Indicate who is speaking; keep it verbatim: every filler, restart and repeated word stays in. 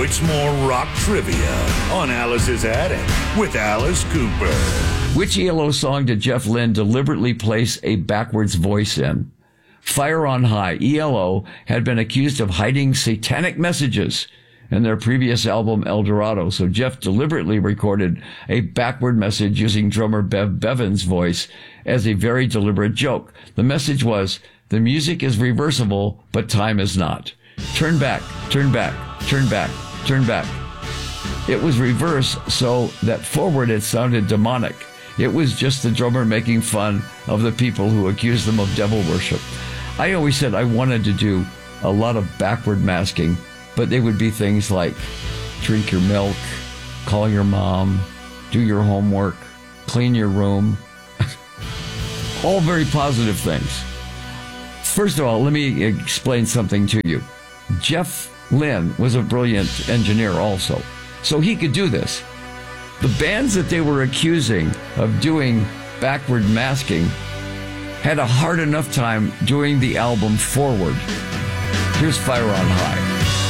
Speaker 1: it's more rock trivia on Alice's Attic with Alice Cooper.
Speaker 2: Which E L O song did Jeff Lynne deliberately place a backwards voice in? Fire on High. E L O had been accused of hiding satanic messages in their previous album, El Dorado. So Jeff deliberately recorded a backward message using drummer Bev Bevan's voice as a very deliberate joke. The message was, the music is reversible, but time is not. Turn back, turn back, turn back, turn back. It was reversed so that forward it sounded demonic. It was just the drummer making fun of the people who accused them of devil worship. I always said I wanted to do a lot of backward masking, but they would be things like drink your milk, call your mom, do your homework, clean your room. All very positive things. First of all, let me explain something to you. Jeff Lynne was a brilliant engineer also, so he could do this. The bands that they were accusing of doing backward masking had a hard enough time doing the album forward. Here's Fire on High.